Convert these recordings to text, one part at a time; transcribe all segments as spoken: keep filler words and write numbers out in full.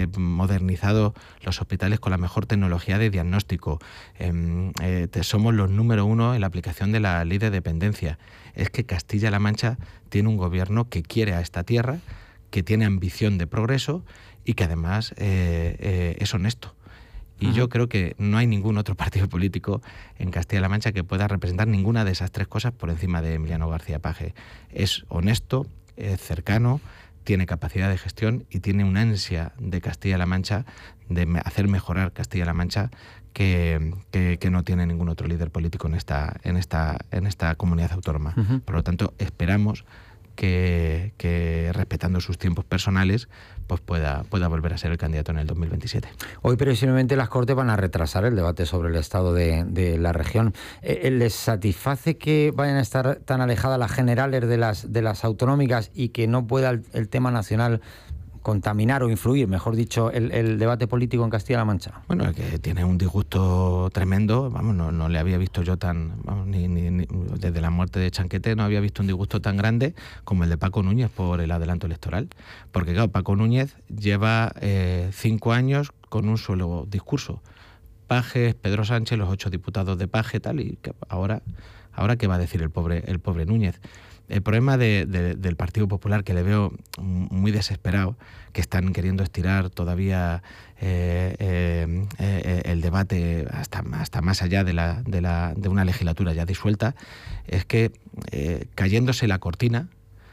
eh, modernizado los hospitales con la mejor tecnología de diagnóstico. Eh, eh, somos los número uno en la aplicación de la ley de dependencia. Es que Castilla-La Mancha tiene un gobierno que quiere a esta tierra, que tiene ambición de progreso y que además eh, eh, es honesto. Y uh-huh. yo creo que no hay ningún otro partido político en Castilla-La Mancha que pueda representar ninguna de esas tres cosas por encima de Emiliano García Paje. Es honesto, es cercano, tiene capacidad de gestión y tiene una ansia de Castilla-La Mancha, de hacer mejorar Castilla-La Mancha, que, que, que no tiene ningún otro líder político en esta, en esta, en esta comunidad autónoma. Uh-huh. Por lo tanto, esperamos que, que respetando sus tiempos personales, pues pueda, pueda volver a ser el candidato en el dos mil veintisiete. Hoy previsiblemente las Cortes van a retrasar el debate sobre el estado de, de la región. Eh, ¿Les satisface que vayan a estar tan alejadas las generales de las, de las autonómicas y que no pueda el, el tema nacional contaminar o influir, mejor dicho, el, el debate político en Castilla-La Mancha? Bueno, que tiene un disgusto tremendo, vamos, no, no le había visto yo tan, vamos, ni, ni, ni desde la muerte de Chanquete no había visto un disgusto tan grande como el de Paco Núñez por el adelanto electoral, porque claro, Paco Núñez lleva eh, cinco años con un solo discurso, Paje, Pedro Sánchez, los ocho diputados de Paje, tal, y que ahora, ahora qué va a decir el pobre, el pobre Núñez. El problema de, de, del Partido Popular, que le veo muy desesperado, que están queriendo estirar todavía eh, eh, eh, el debate hasta, hasta más allá de, la, de, la, de una legislatura ya disuelta, es que eh, cayéndose la cortina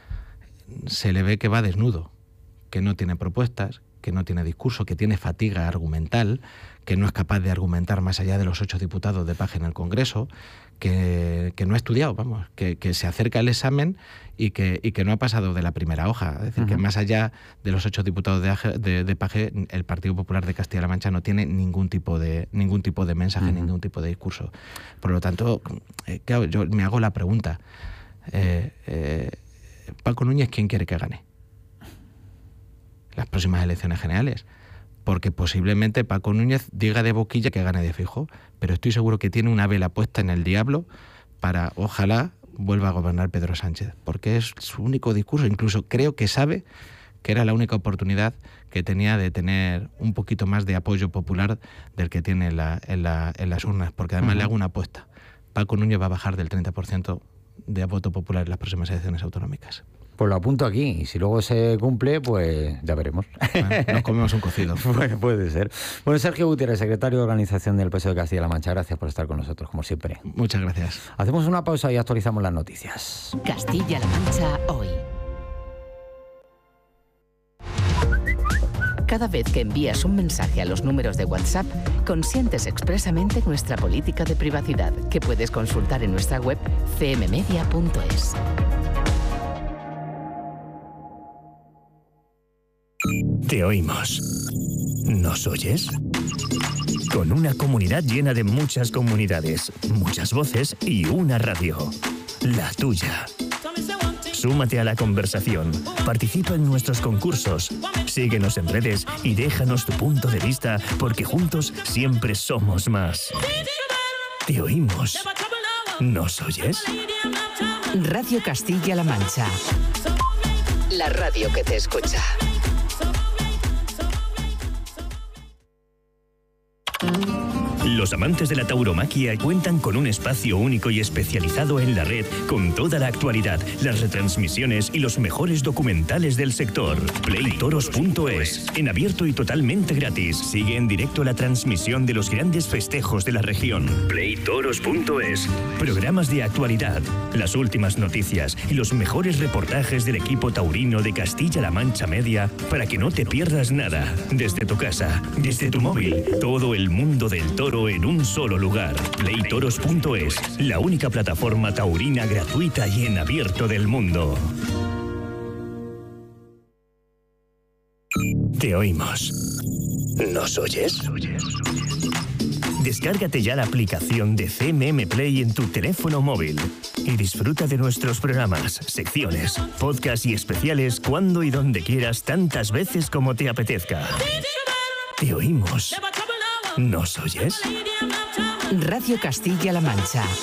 se le ve que va desnudo, que no tiene propuestas, que no tiene discurso, que tiene fatiga argumental, que no es capaz de argumentar más allá de los ocho diputados de Paje en el Congreso, que, que no ha estudiado, vamos, que, que se acerca al examen y que, y que no ha pasado de la primera hoja. Es decir, uh-huh. que más allá de los ocho diputados de, de, de Paje, el Partido Popular de Castilla-La Mancha no tiene ningún tipo de, ningún tipo de mensaje, uh-huh. ningún tipo de discurso. Por lo tanto, eh, claro, yo me hago la pregunta, eh, eh, Paco Núñez, ¿quién quiere que gane las próximas elecciones generales? Porque posiblemente Paco Núñez diga de boquilla que gane de fijo, pero estoy seguro que tiene una vela puesta en el diablo para, ojalá, vuelva a gobernar Pedro Sánchez, porque es su único discurso. Incluso creo que sabe que era la única oportunidad que tenía de tener un poquito más de apoyo popular del que tiene en, la, en, la, en las urnas, porque además uh-huh. le hago una apuesta. Paco Núñez va a bajar del treinta por ciento de voto popular en las próximas elecciones autonómicas. Pues lo apunto aquí, y si luego se cumple, pues ya veremos. Bueno, nos comemos un cocido. Bueno, puede ser. Bueno, Sergio Gutiérrez, secretario de Organización del P S O E de Castilla-La Mancha, gracias por estar con nosotros, como siempre. Muchas gracias. Hacemos una pausa y actualizamos las noticias. Castilla-La Mancha hoy. Cada vez que envías un mensaje a los números de WhatsApp, consientes expresamente nuestra política de privacidad, que puedes consultar en nuestra web c m media punto es. Te oímos. ¿Nos oyes? Con una comunidad llena de muchas comunidades, muchas voces y una radio. La tuya. Súmate a la conversación, participa en nuestros concursos, síguenos en redes y déjanos tu punto de vista, porque juntos siempre somos más. Te oímos. ¿Nos oyes? Radio Castilla-La Mancha. La radio que te escucha. Los amantes de la tauromaquia cuentan con un espacio único y especializado en la red, con toda la actualidad, las retransmisiones y los mejores documentales del sector. play toros punto es, en abierto y totalmente gratis. Sigue en directo la transmisión de los grandes festejos de la región. play toros punto es. Programas de actualidad, las últimas noticias y los mejores reportajes del equipo taurino de Castilla-La Mancha Media, para que no te pierdas nada. Desde tu casa, desde tu móvil, todo el mundo del toro en un solo lugar. play toros punto es, la única plataforma taurina gratuita y en abierto del mundo. Te oímos. ¿Nos oyes? Descárgate ya la aplicación de C M M Play en tu teléfono móvil y disfruta de nuestros programas, secciones, podcasts y especiales cuando y donde quieras, tantas veces como te apetezca. Te oímos. ¿Nos oyes? Radio Castilla-La Mancha.